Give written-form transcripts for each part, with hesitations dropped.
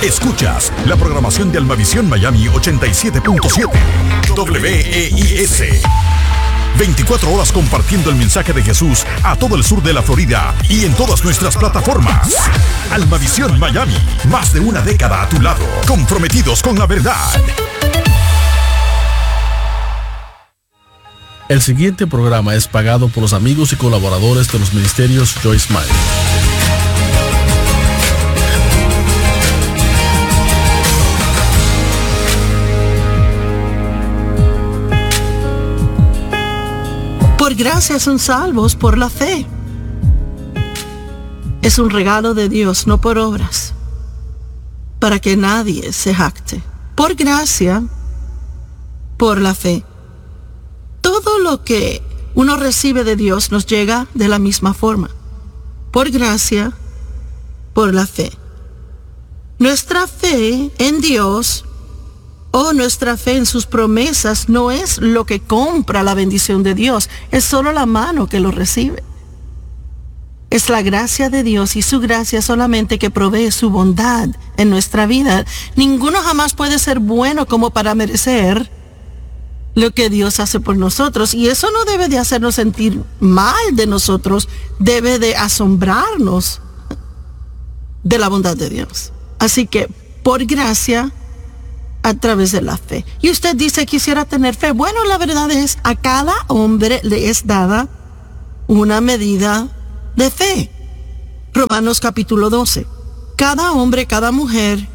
Escuchas la programación de Almavisión Miami 87.7 WEIS. 24 horas compartiendo el mensaje de Jesús a todo el sur de la Florida y en todas nuestras plataformas. Almavisión Miami, más de una década a tu lado, comprometidos con la verdad. El siguiente programa es pagado por los amigos y colaboradores de los ministerios Joyce Meyer. Por gracia son salvos por la fe. Es un regalo de Dios, no por obras, para que nadie se jacte. Por gracia, por la fe. Todo lo que uno recibe de Dios nos llega de la misma forma. Por gracia, por la fe. Nuestra fe en Dios o nuestra fe en sus promesas no es lo que compra la bendición de Dios, es solo la mano que lo recibe. Es la gracia de Dios y su gracia solamente que provee su bondad en nuestra vida. Ninguno jamás puede ser bueno como para merecer lo que Dios hace por nosotros. Y eso no debe de hacernos sentir mal de nosotros, debe de asombrarnos de la bondad de Dios. Así que, por gracia, a través de la fe. Y usted dice, quisiera tener fe. Bueno, la verdad es, a cada hombre le es dada una medida de fe. Romanos capítulo 12. Cada hombre, cada mujer,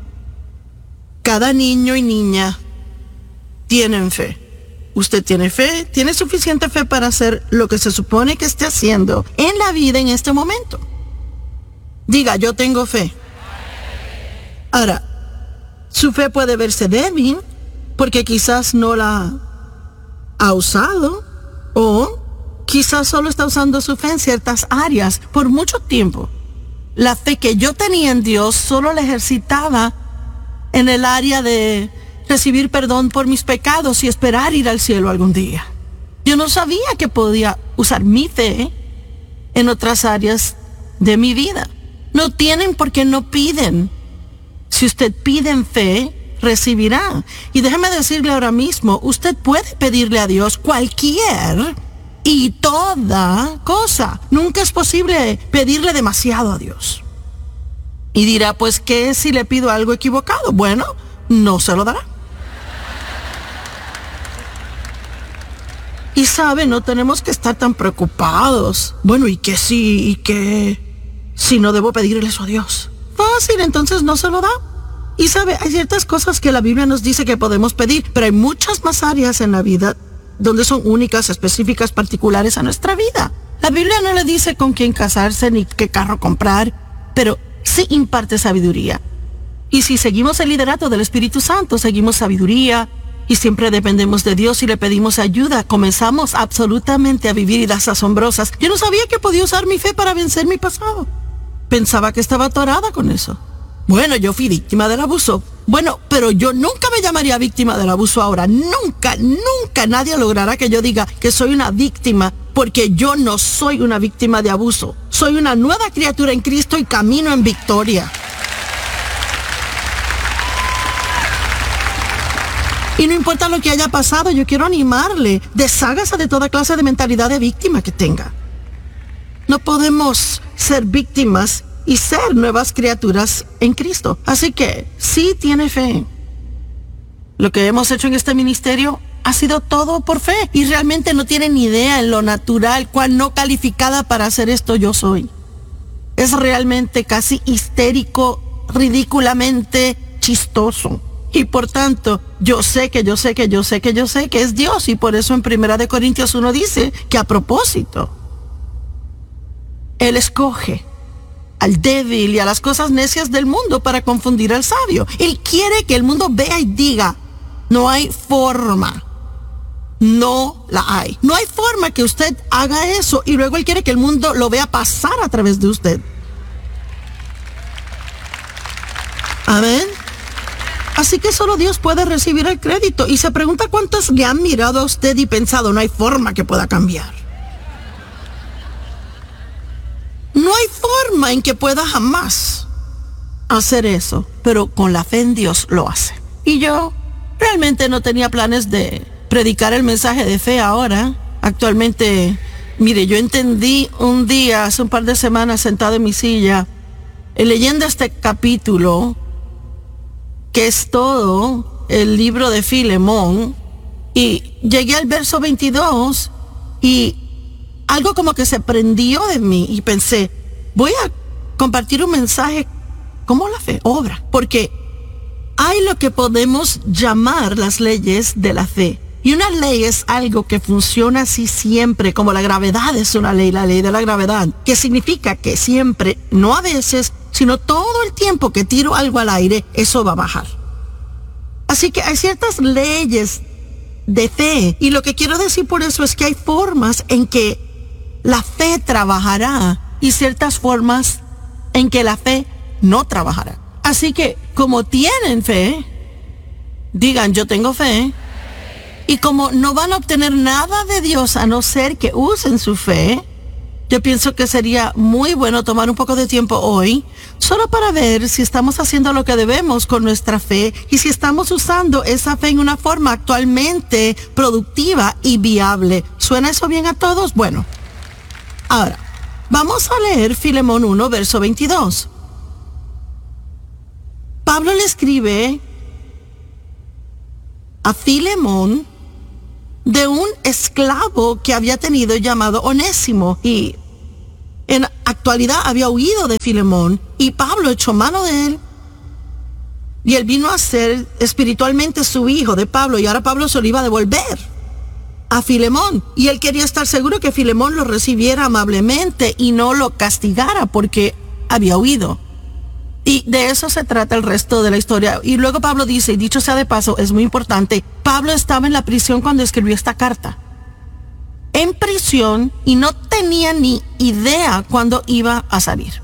cada niño y niña tienen fe. Usted tiene fe, tiene suficiente fe para hacer lo que se supone que esté haciendo en la vida en este momento. Diga, yo tengo fe. Ahora, su fe puede verse débil porque quizás no la ha usado o quizás solo está usando su fe en ciertas áreas por mucho tiempo. La fe que yo tenía en Dios solo la ejercitaba en el área de recibir perdón por mis pecados y esperar ir al cielo algún día. Yo no sabía que podía usar mi fe en otras áreas de mi vida. No tienen porque no piden. Si usted pide en fe, recibirá. Y déjeme decirle ahora mismo, usted puede pedirle a Dios cualquier y toda cosa. Nunca es posible pedirle demasiado a Dios. Y dirá, pues, ¿qué si le pido algo equivocado? Bueno, no se lo dará. Y sabe, no tenemos que estar tan preocupados. Bueno, ¿y qué si no debo pedirle eso a Dios? Fácil, entonces no se lo da. Y sabe, hay ciertas cosas que la Biblia nos dice que podemos pedir, pero hay muchas más áreas en la vida donde son únicas, específicas, particulares a nuestra vida. La Biblia no le dice con quién casarse ni qué carro comprar, pero sí imparte sabiduría. Y si seguimos el liderato del Espíritu Santo, seguimos sabiduría y siempre dependemos de Dios y le pedimos ayuda, comenzamos absolutamente a vivir vidas asombrosas. Yo no sabía que podía usar mi fe para vencer mi pasado. Pensaba que estaba atorada con eso. Bueno, yo fui víctima del abuso. Bueno, pero yo nunca me llamaría víctima del abuso ahora. Nunca nadie logrará que yo diga que soy una víctima, porque yo no soy una víctima de abuso. Soy una nueva criatura en Cristo y camino en victoria. Y no importa lo que haya pasado, yo quiero animarle. Deshágase de toda clase de mentalidad de víctima que tenga. No podemos ser víctimas y ser nuevas criaturas en Cristo. Así que, sí tiene fe. Lo que hemos hecho en este ministerio ha sido todo por fe. Y realmente no tiene ni idea en lo natural, cuán no calificada para hacer esto yo soy. Es realmente casi histérico, ridículamente chistoso. Y por tanto, yo sé que es Dios. Y por eso en 1 Corintios 1 dice que a propósito, Él escoge al débil y a las cosas necias del mundo para confundir al sabio. Él quiere que el mundo vea y diga, no hay forma. No la hay. No hay forma que usted haga eso y luego Él quiere que el mundo lo vea pasar a través de usted. Amén. Así que solo Dios puede recibir el crédito. Y se pregunta cuántos le han mirado a usted y pensado, no hay forma que pueda cambiar. No hay forma en que pueda jamás hacer eso, pero con la fe en Dios lo hace. Y yo realmente no tenía planes de predicar el mensaje de fe ahora. Actualmente, mire, yo entendí un día, hace un par de semanas, sentado en mi silla, leyendo este capítulo, que es todo el libro de Filemón, y llegué al verso 22 y algo como que se prendió de mí y pensé, voy a compartir un mensaje como la fe obra, porque hay lo que podemos llamar las leyes de la fe. Y una ley es algo que funciona así siempre, como la gravedad es una ley, la ley de la gravedad, que significa que siempre, no a veces, sino todo el tiempo que tiro algo al aire, eso va a bajar. Así que hay ciertas leyes de fe, y lo que quiero decir por eso es que hay formas en que la fe trabajará y ciertas formas en que la fe no trabajará. Así que, como tienen fe, digan, yo tengo fe. Y como no van a obtener nada de Dios a no ser que usen su fe, yo pienso que sería muy bueno tomar un poco de tiempo hoy, solo para ver si estamos haciendo lo que debemos con nuestra fe y si estamos usando esa fe en una forma actualmente productiva y viable. ¿Suena eso bien a todos? Bueno, ahora, vamos a leer Filemón 1, verso 22. Pablo le escribe a Filemón de un esclavo que había tenido llamado Onésimo, y en actualidad había huido de Filemón, y Pablo echó mano de él, y él vino a ser espiritualmente su hijo de Pablo, y ahora Pablo se lo iba a devolver a Filemón, y él quería estar seguro que Filemón lo recibiera amablemente y no lo castigara porque había huido. Y de eso se trata el resto de la historia. Y luego Pablo dice, y dicho sea de paso, es muy importante, Pablo estaba en la prisión cuando escribió esta carta. En prisión, y no tenía ni idea cuándo iba a salir.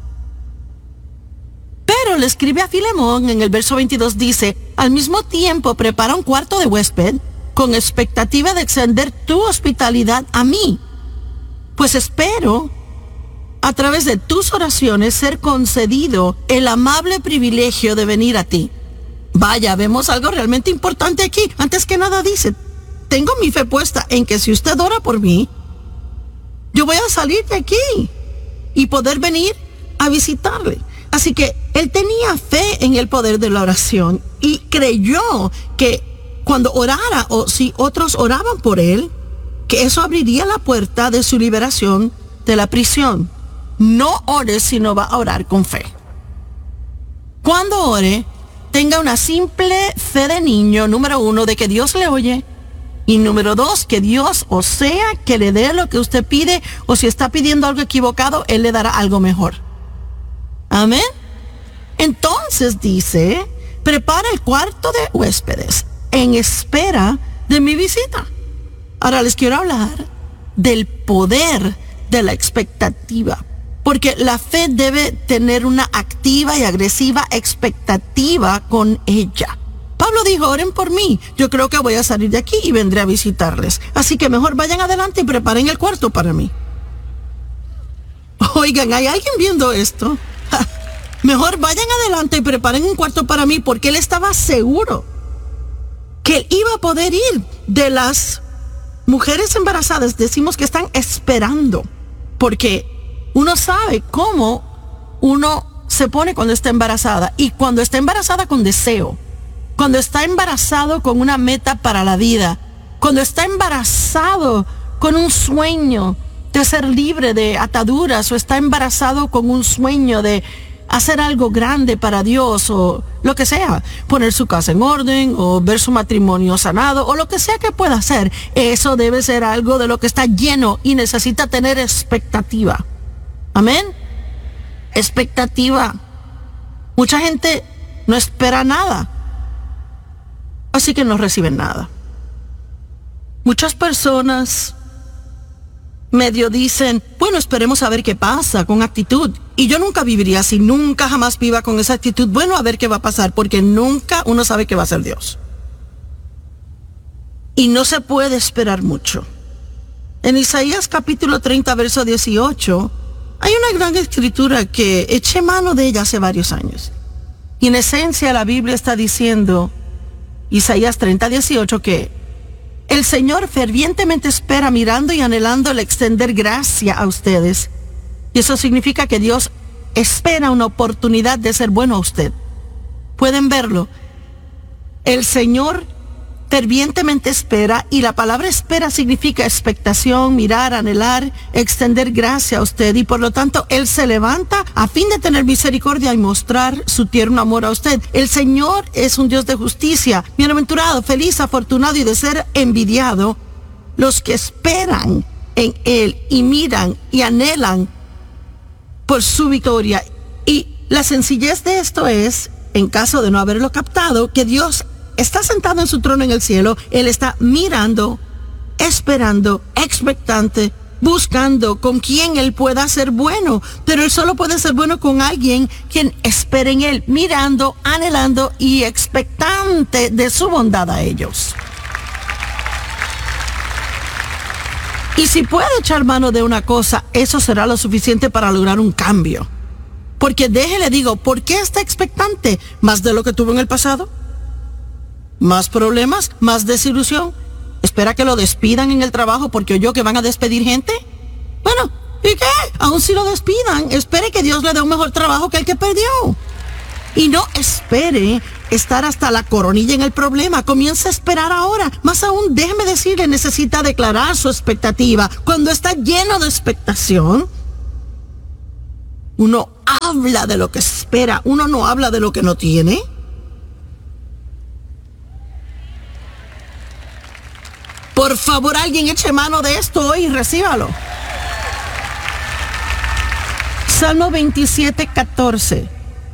Pero le escribe a Filemón, en el verso 22 dice, al mismo tiempo prepara un cuarto de huésped con expectativa de extender tu hospitalidad a mí. Pues espero a través de tus oraciones ser concedido el amable privilegio de venir a ti. Vaya, vemos algo realmente importante aquí. Antes que nada dice, tengo mi fe puesta en que si usted ora por mí, yo voy a salir de aquí y poder venir a visitarle. Así que él tenía fe en el poder de la oración y creyó que cuando orara o si otros oraban por él, que eso abriría la puerta de su liberación de la prisión. No ore si no va a orar con fe. Cuando ore, tenga una simple fe de niño, número 1, de que Dios le oye, y número 2, que Dios, o sea, que le dé lo que usted pide, o si está pidiendo algo equivocado, Él le dará algo mejor. Amén. Entonces dice, prepara el cuarto de huéspedes en espera de mi visita. Ahora les quiero hablar del poder de la expectativa. Porque la fe debe tener una activa y agresiva expectativa con ella. Pablo dijo, oren por mí. Yo creo que voy a salir de aquí y vendré a visitarles. Así que mejor vayan adelante y preparen el cuarto para mí. Oigan, ¿hay alguien viendo esto? Mejor vayan adelante y preparen un cuarto para mí, porque él estaba seguro que él iba a poder ir. De las mujeres embarazadas decimos que están esperando, porque uno sabe cómo uno se pone cuando está embarazada, y cuando está embarazada con deseo, cuando está embarazado con una meta para la vida, cuando está embarazado con un sueño de ser libre de ataduras, o está embarazado con un sueño de hacer algo grande para Dios, o lo que sea, poner su casa en orden, o ver su matrimonio sanado, o lo que sea que pueda hacer, eso debe ser algo de lo que está lleno y necesita tener expectativa. Amén. Expectativa. Mucha gente no espera nada, así que no reciben nada. Muchas personas medio dicen, bueno, esperemos a ver qué pasa, con actitud. Y yo nunca viviría así, nunca jamás viva con esa actitud, bueno, a ver qué va a pasar, porque nunca uno sabe qué va a hacer Dios. Y no se puede esperar mucho. En Isaías capítulo 30, verso 18, hay una gran escritura que eché mano de ella hace varios años. Y en esencia la Biblia está diciendo, Isaías 30:18, que el Señor fervientemente espera mirando y anhelando el extender gracia a ustedes. Y eso significa que Dios espera una oportunidad de ser bueno a usted. Pueden verlo. El Señor fervientemente espera, y la palabra espera significa expectación, mirar, anhelar, extender gracia a usted, y por lo tanto Él se levanta a fin de tener misericordia y mostrar su tierno amor a usted. El Señor es un Dios de justicia. Bienaventurado, feliz, afortunado y de ser envidiado los que esperan en Él y miran y anhelan por su victoria. Y la sencillez de esto es, en caso de no haberlo captado, que Dios está sentado en su trono en el cielo. Él está mirando, esperando, expectante, buscando con quien Él pueda ser bueno. Pero Él solo puede ser bueno con alguien quien espere en Él, mirando, anhelando y expectante de su bondad a ellos. Y si puede echar mano de una cosa, eso será lo suficiente para lograr un cambio. Porque déjele digo, ¿por qué está expectante? ¿Más de lo que tuvo en el pasado? ¿Más problemas? ¿Más desilusión? ¿Espera que lo despidan en el trabajo porque oyó que van a despedir gente? Bueno, ¿y qué? Aun si lo despidan, espere que Dios le dé un mejor trabajo que el que perdió. Y no espere estar hasta la coronilla en el problema. Comience a esperar ahora. Más aún, déjeme decirle, necesita declarar su expectativa. Cuando está lleno de expectación, uno habla de lo que espera, uno no habla de lo que no tiene. Por favor, alguien eche mano de esto hoy y recíbalo. Salmo 27:14.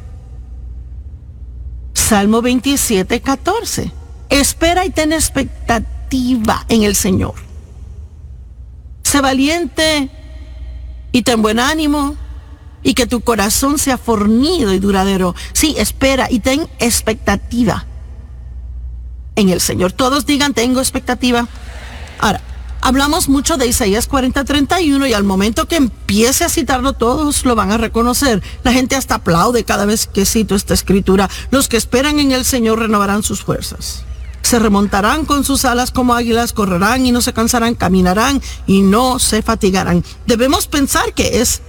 Salmo 27:14. Espera y ten expectativa en el Señor. Sé valiente y ten buen ánimo, y que tu corazón sea fornido y duradero. Sí, espera y ten expectativa en el Señor. Todos digan, tengo expectativa. Ahora, hablamos mucho de Isaías 40:31, y al momento que empiece a citarlo, todos lo van a reconocer. La gente hasta aplaude cada vez que cito esta escritura. Los que esperan en el Señor renovarán sus fuerzas. Se remontarán con sus alas como águilas, correrán y no se cansarán, caminarán y no se fatigarán. Debemos pensar que es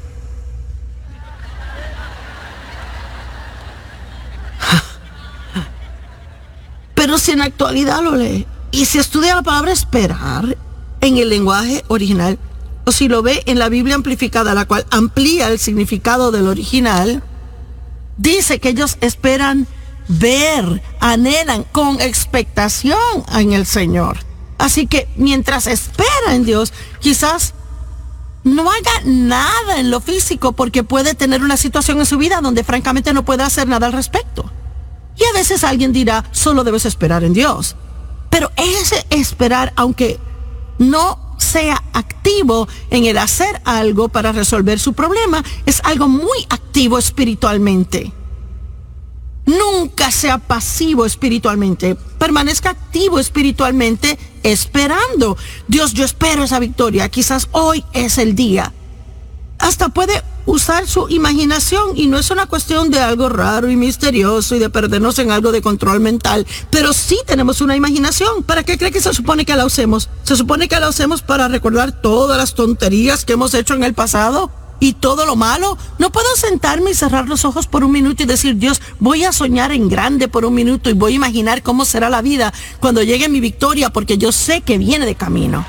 pero si en la actualidad lo lee, y si estudia la palabra esperar en el lenguaje original, o si lo ve en la Biblia amplificada, la cual amplía el significado del original, dice que ellos esperan ver, anhelan con expectación en el Señor. Así que mientras espera en Dios, quizás no haga nada en lo físico, porque puede tener una situación en su vida donde francamente no puede hacer nada al respecto. Y a veces alguien dirá, solo debes esperar en Dios. Pero ese esperar, aunque no sea activo en el hacer algo para resolver su problema, es algo muy activo espiritualmente. Nunca sea pasivo espiritualmente. Permanezca activo espiritualmente esperando. Dios, yo espero esa victoria. Quizás hoy es el día. Hasta puede usar su imaginación, y no es una cuestión de algo raro y misterioso y de perdernos en algo de control mental, pero sí tenemos una imaginación. ¿Para qué cree que se supone que la usemos? Se supone que la usemos para recordar todas las tonterías que hemos hecho en el pasado y todo lo malo. No puedo sentarme y cerrar los ojos por un minuto y decir, Dios, voy a soñar en grande por un minuto y voy a imaginar cómo será la vida cuando llegue mi victoria, porque yo sé que viene de camino.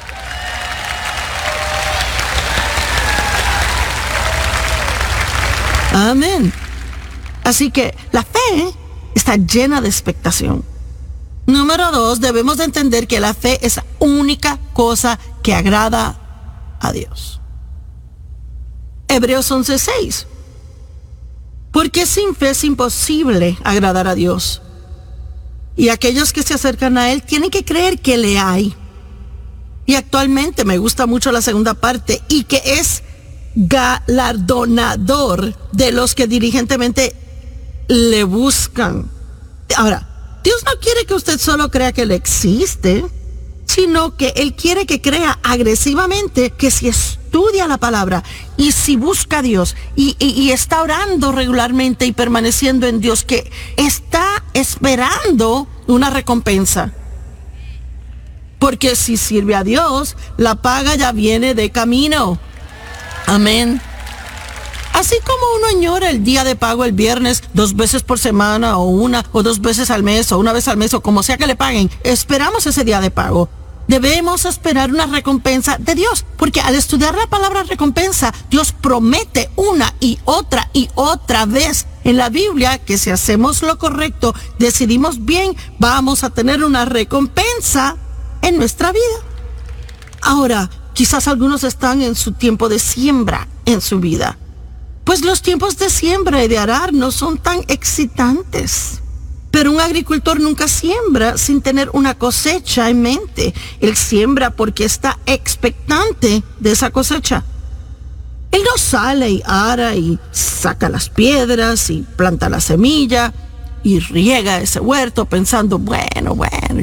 Amén. Así que la fe está llena de expectación. Número 2, debemos de entender que la fe es la única cosa que agrada a Dios. Hebreos 11:6. Porque sin fe es imposible agradar a Dios. Y aquellos que se acercan a Él tienen que creer que le hay. Y actualmente me gusta mucho la segunda parte, y que es galardonador de los que diligentemente le buscan. Ahora, Dios no quiere que usted solo crea que Él existe. Sí, sino que Él quiere que crea agresivamente que si estudia la palabra y si busca a Dios y está orando regularmente y permaneciendo en Dios, que está esperando una recompensa. Porque si sirve a Dios, la paga ya viene de camino. Amén. Así como uno añora el día de pago el viernes 2 veces por semana o 1 o 2 veces al mes o 1 vez al mes o como sea que le paguen, esperamos ese día de pago. Debemos esperar una recompensa de Dios, porque al estudiar la palabra recompensa, Dios promete una y otra vez en la Biblia que si hacemos lo correcto, decidimos bien, vamos a tener una recompensa en nuestra vida. Ahora, quizás algunos están en su tiempo de siembra en su vida. Pues los tiempos de siembra y de arar no son tan excitantes. Pero un agricultor nunca siembra sin tener una cosecha en mente. Él siembra porque está expectante de esa cosecha. Él no sale y ara y saca las piedras y planta la semilla y riega ese huerto pensando, bueno,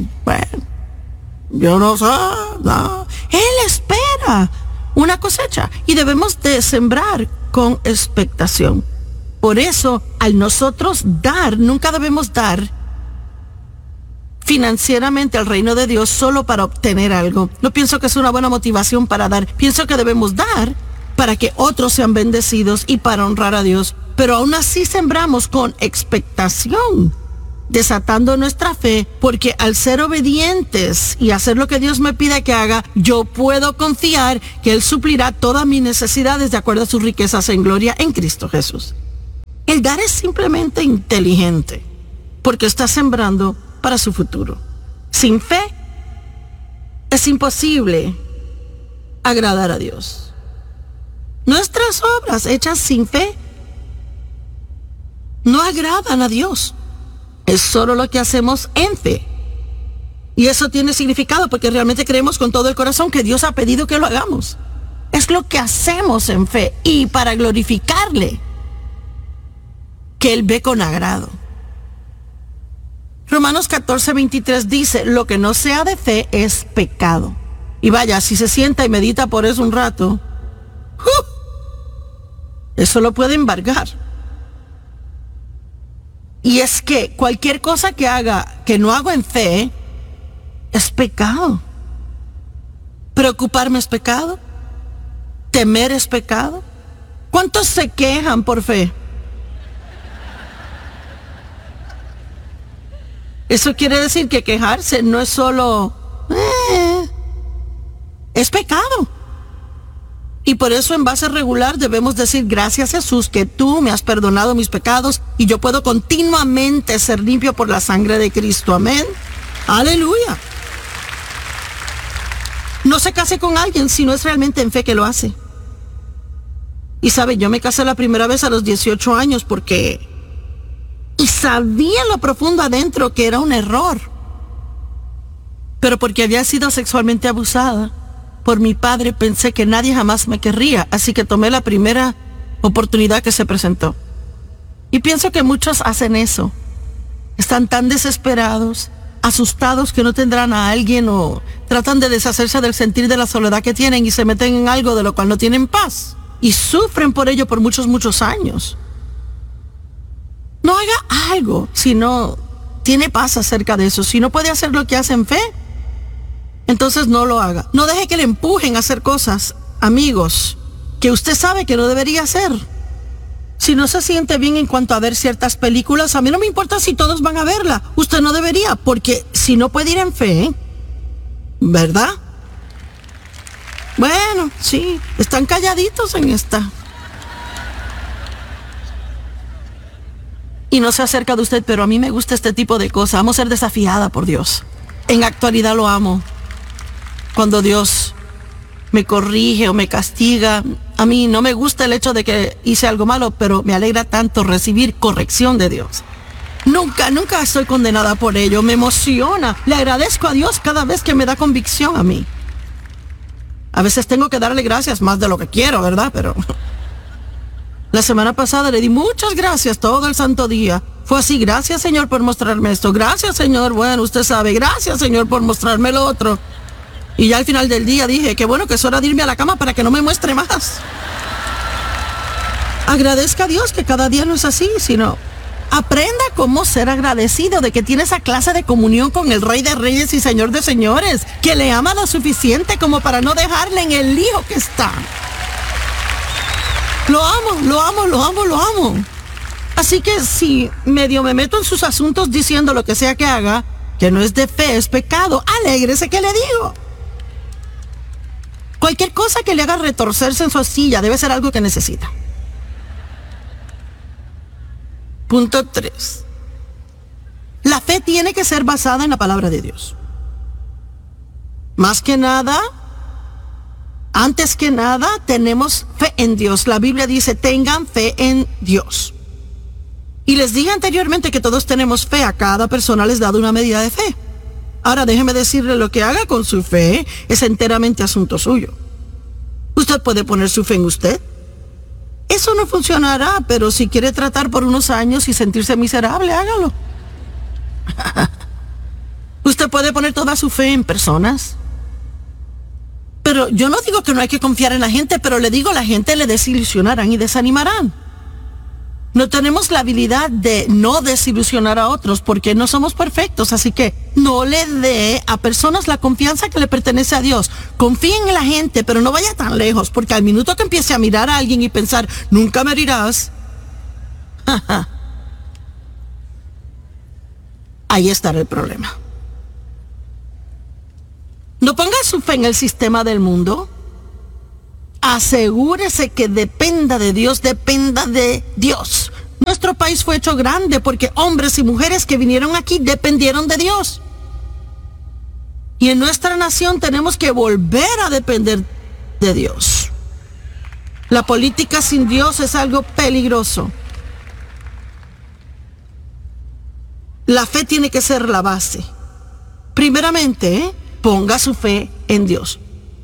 yo no sé, no. Él espera una cosecha y debemos de sembrar con expectación. Por eso, al nosotros dar, nunca debemos dar financieramente al reino de Dios solo para obtener algo. No pienso que es una buena motivación para dar. Pienso que debemos dar para que otros sean bendecidos y para honrar a Dios. Pero aún así sembramos con expectación, desatando nuestra fe, porque al ser obedientes y hacer lo que Dios me pide que haga, yo puedo confiar que Él suplirá todas mis necesidades de acuerdo a sus riquezas en gloria en Cristo Jesús. El dar es simplemente inteligente, porque está sembrando para su futuro. Sin fe, es imposible agradar a Dios. Nuestras obras hechas sin fe no agradan a Dios. Es solo lo que hacemos en fe. Y eso tiene significado porque realmente creemos con todo el corazón que Dios ha pedido que lo hagamos. Es lo que hacemos en fe y para glorificarle, que Él ve con agrado. Romanos 14:23 dice, lo que no sea de fe es pecado. Y vaya, si se sienta y medita por eso un rato, eso lo puede embargar. Y es que cualquier cosa que haga, que no hago en fe, es pecado. Preocuparme es pecado. Temer es pecado. ¿Cuántos se quejan por fe? Eso quiere decir que quejarse no es solo... es pecado. Y por eso en base regular debemos decir, gracias Jesús, que tú me has perdonado mis pecados y yo puedo continuamente ser limpio por la sangre de Cristo. Amén. Aleluya. No se case con alguien si no es realmente en fe que lo hace. Y sabe, yo me casé la primera vez a los 18 años porque... Y sabía en lo profundo adentro que era un error. Pero porque había sido sexualmente abusada por mi padre, pensé que nadie jamás me querría. Así que tomé la primera oportunidad que se presentó. Y pienso que muchos hacen eso. Están tan desesperados, asustados que no tendrán a alguien o tratan de deshacerse del sentir de la soledad que tienen y se meten en algo de lo cual no tienen paz. Y sufren por ello por muchos años. No haga algo si no tiene paz acerca de eso. Si no puede hacer lo que hace en fe, entonces no lo haga. No deje que le empujen a hacer cosas, amigos, que usted sabe que no debería hacer. Si no se siente bien en cuanto a ver ciertas películas, a mí no me importa si todos van a verla. Usted no debería, porque si no puede ir en fe, ¿verdad? Bueno, sí, están calladitos en esta. Y no se acerca de usted, pero a mí me gusta este tipo de cosas. Amo ser desafiada por Dios. En actualidad lo amo. Cuando Dios me corrige o me castiga, a mí no me gusta el hecho de que hice algo malo, pero me alegra tanto recibir corrección de Dios. Nunca estoy condenada por ello. Me emociona. Le agradezco a Dios cada vez que me da convicción a mí. A veces tengo que darle gracias más de lo que quiero, ¿verdad? Pero... la semana pasada le di muchas gracias todo el santo día. Fue así, gracias Señor por mostrarme esto. Gracias Señor, bueno, usted sabe. Gracias Señor por mostrarme lo otro. Y ya al final del día dije, qué bueno que es hora de irme a la cama para que no me muestre más. Agradezca a Dios que cada día no es así, sino aprenda cómo ser agradecido de que tiene esa clase de comunión con el Rey de Reyes y Señor de Señores, que le ama lo suficiente como para no dejarle en el lío que está. Lo amo, lo amo, lo amo, lo amo. Así que si medio me meto en sus asuntos diciendo lo que sea que haga, que no es de fe, es pecado, alégrese que le digo. Cualquier cosa que le haga retorcerse en su silla debe ser algo que necesita. Punto 3. La fe tiene que ser basada en la palabra de Dios. Más que nada, antes que nada, tenemos fe en Dios. La Biblia dice, tengan fe en Dios. Y les dije anteriormente que todos tenemos fe. A cada persona les he dado una medida de fe. Ahora déjeme decirle, lo que haga con su fe es enteramente asunto suyo. Usted puede poner su fe en usted. Eso no funcionará, pero si quiere tratar por unos años y sentirse miserable, hágalo. Usted puede poner toda su fe en personas. Pero yo no digo que no hay que confiar en la gente, pero le digo, la gente le desilusionarán y desanimarán. No tenemos la habilidad de no desilusionar a otros porque no somos perfectos, así que no le dé a personas la confianza que le pertenece a Dios. Confíen en la gente, pero no vaya tan lejos, porque al minuto que empiece a mirar a alguien y pensar, nunca me herirás, ahí estará el problema. No ponga su fe en el sistema del mundo. Asegúrese que dependa de Dios, dependa de Dios. Nuestro país fue hecho grande porque hombres y mujeres que vinieron aquí dependieron de Dios. Y en nuestra nación tenemos que volver a depender de Dios. La política sin Dios es algo peligroso. La fe tiene que ser la base. Primeramente, ponga su fe en Dios.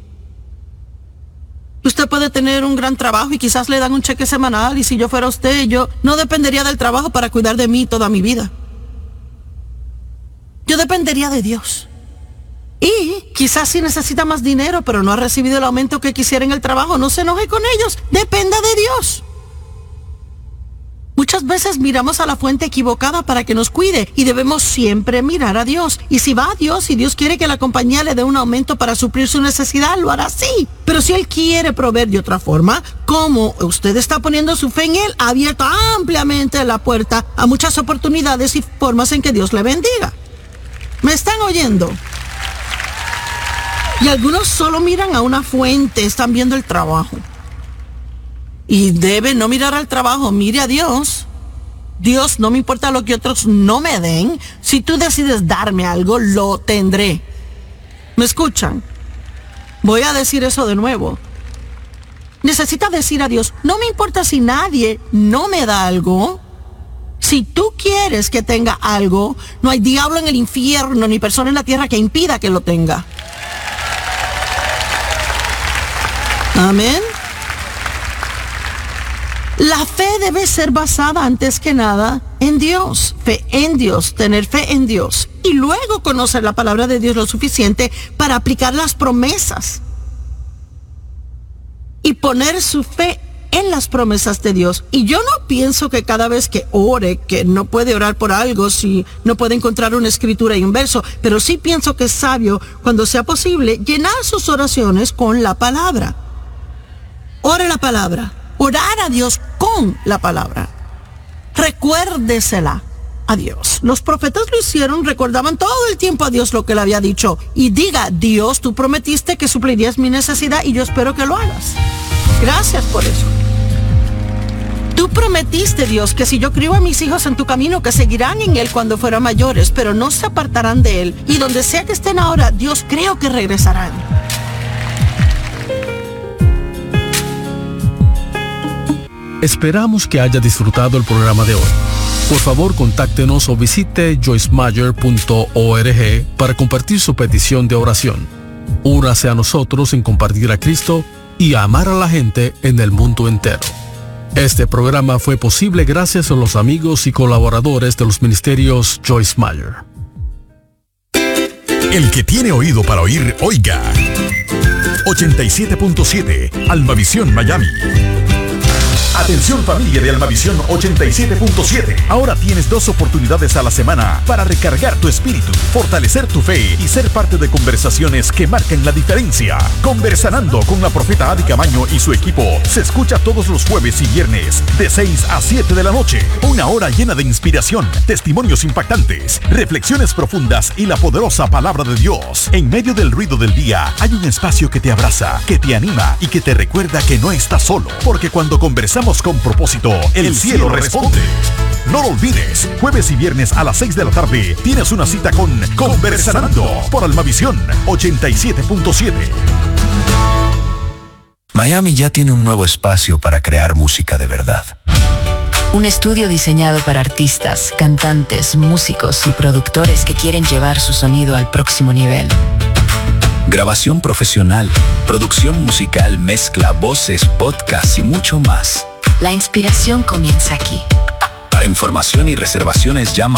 Usted puede tener un gran trabajo y quizás le dan un cheque semanal, y si yo fuera usted, yo no dependería del trabajo para cuidar de mí toda mi vida. Yo dependería de Dios. Y quizás si necesita más dinero, pero no ha recibido el aumento que quisiera en el trabajo, no se enoje con ellos, dependa de Dios. Muchas veces miramos a la fuente equivocada para que nos cuide y debemos siempre mirar a Dios. Y si va a Dios y Dios quiere que la compañía le dé un aumento para suplir su necesidad, lo hará así. Pero si Él quiere proveer de otra forma, como usted está poniendo su fe en Él, ha abierto ampliamente la puerta a muchas oportunidades y formas en que Dios le bendiga. ¿Me están oyendo? Y algunos solo miran a una fuente, están viendo el trabajo. Y debe no mirar al trabajo, mire a Dios. Dios, no me importa lo que otros no me den. Si tú decides darme algo, lo tendré. ¿Me escuchan? Voy a decir eso de nuevo. Necesita decir a Dios, no me importa si nadie no me da algo. Si tú quieres que tenga algo, no hay diablo en el infierno ni persona en la tierra que impida que lo tenga. Amén. La fe debe ser basada antes que nada en Dios, fe en Dios, tener fe en Dios y luego conocer la palabra de Dios lo suficiente para aplicar las promesas y poner su fe en las promesas de Dios. Y yo no pienso que cada vez que ore, que no puede orar por algo si no puede encontrar una escritura y un verso, pero sí pienso que es sabio, cuando sea posible, llenar sus oraciones con la palabra. Ore la palabra. Orar a Dios con la palabra. Recuérdesela a Dios. Los profetas lo hicieron, recordaban todo el tiempo a Dios lo que le había dicho. Y diga, Dios, tú prometiste que suplirías mi necesidad y yo espero que lo hagas. Gracias por eso. Tú prometiste, Dios, que si yo crío a mis hijos en tu camino, que seguirán en él cuando fueran mayores, pero no se apartarán de él. Y donde sea que estén ahora, Dios, creo que regresarán. Esperamos que haya disfrutado el programa de hoy. Por favor, contáctenos o visite joycemeyer.org para compartir su petición de oración. Únase a nosotros en compartir a Cristo y a amar a la gente en el mundo entero. Este programa fue posible gracias a los amigos y colaboradores de los ministerios Joyce Meyer. El que tiene oído para oír, oiga. 87.7 Almavisión Miami. Atención familia de Almavisión 87.7. Ahora tienes 2 oportunidades a la semana para recargar tu espíritu, fortalecer tu fe y ser parte de conversaciones que marcan la diferencia. Conversanando con la profeta Adi Camaño y su equipo se escucha todos los jueves y viernes de 6 a 7 de la noche. Una hora llena de inspiración, testimonios impactantes, reflexiones profundas y la poderosa palabra de Dios. En medio del ruido del día hay un espacio que te abraza, que te anima y que te recuerda que no estás solo, porque cuando conversamos con propósito, el cielo responde. No lo olvides, jueves y viernes a las 6 de la tarde tienes una cita con Conversando por Almavisión 87.7. Miami ya tiene un nuevo espacio para crear música de verdad. Un estudio diseñado para artistas, cantantes, músicos y productores que quieren llevar su sonido al próximo nivel. Grabación profesional, producción musical, mezcla, voces, podcast y mucho más. La inspiración comienza aquí. Para información y reservaciones llama